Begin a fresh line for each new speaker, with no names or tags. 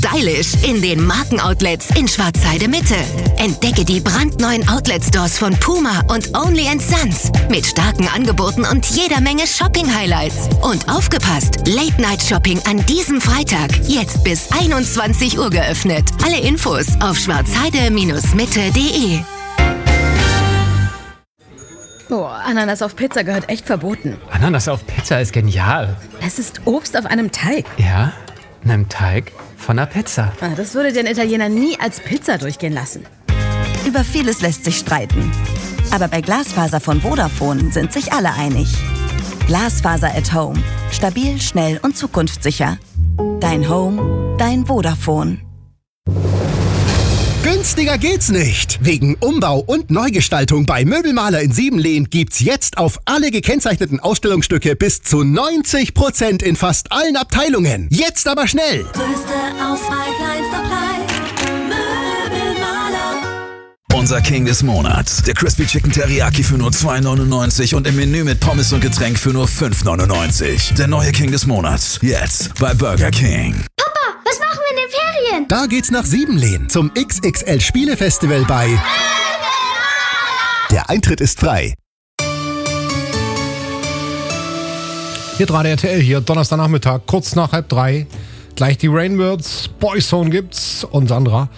stylisch in den Markenoutlets in Schwarzheide Mitte. Entdecke die brandneuen Outlet-Stores von Puma und Only & Sons mit starken Angeboten und jeder Menge Shopping-Highlights. Und aufgepasst, Late-Night-Shopping an diesem Freitag, jetzt bis 21 Uhr geöffnet. Alle Infos auf schwarzheide-mitte.de.
Oh, Ananas auf Pizza gehört echt verboten.
Ananas auf Pizza ist genial.
Es ist Obst auf einem Teig.
Ja, einem Teig von einer Pizza.
Das würde den Italiener nie als Pizza durchgehen lassen.
Über vieles lässt sich streiten. Aber bei Glasfaser von Vodafone sind sich alle einig. Glasfaser at Home. Stabil, schnell und zukunftssicher. Dein Home, dein Vodafone.
Günstiger geht's nicht. Wegen Umbau und Neugestaltung bei Möbelmaler in Siebenlehn gibt's jetzt auf alle gekennzeichneten Ausstellungsstücke bis zu 90% in fast allen Abteilungen. Jetzt aber schnell!
Größte Auswahl, kleinster Preis. Möbelmaler.
Unser King des Monats. Der Crispy Chicken Teriyaki für nur 2,99 und im Menü mit Pommes und Getränk für nur 5,99. Der neue King des Monats. Jetzt bei Burger King.
Papa, was machen wir in den Ferien?
Da geht's nach Siebenlehn zum XXL Spielefestival bei... Der Eintritt ist frei.
Hier gerade RTL, hier Donnerstagnachmittag, kurz nach 2:30. Gleich die Rainbirds, Boyzone gibt's und Sandra.